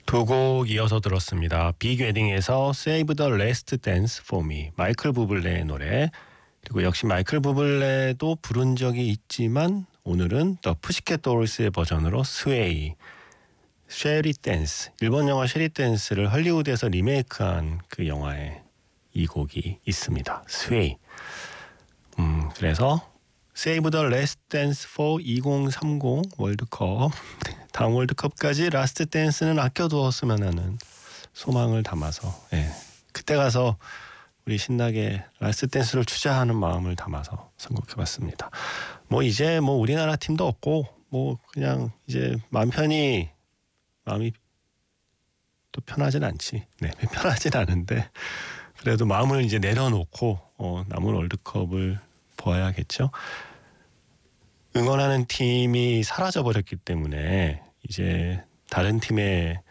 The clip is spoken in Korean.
두 곡 이어서 들었습니다. 빅 웨딩에서 Save the Last Dance for Me, 마이클 부블레의 노래. 그리고 역시 마이클 부블레도 부른 적이 있지만 오늘은 더 푸시켓 돌스의 버전으로 스웨이, 쉐리 댄스, 일본 영화 쉐리 댄스를 헐리우드에서 리메이크한 그 영화에 이 곡이 있습니다. 스웨이. 그래서 Save the Last Dance for 2030 월드컵, 다음 월드컵까지 라스트 댄스는 아껴두었으면 하는 소망을 담아서, 그때 가서 우리 신나게 라스트 댄스를 추자 하는 마음을 담아서 선곡해봤습니다. 뭐 이제 뭐 우리나라 팀도 없고 뭐 그냥 이제 마음이 또 편하진 않지. 네, 편하진 않은데 그래도 마음을 이제 내려놓고 남은 월드컵을 보아야겠죠. 응원하는 팀이 사라져버렸기 때문에 이제 다른 팀의